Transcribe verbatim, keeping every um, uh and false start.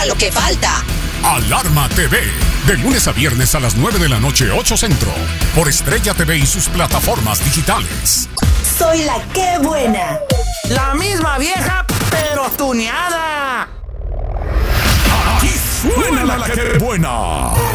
a lo que falta. Alarma T V, de lunes a viernes a las nueve de la noche, ocho Centro, por Estrella T V y sus plataformas digitales. Soy la que buena. La misma vieja, pero tuneada. Aquí suena la que buena.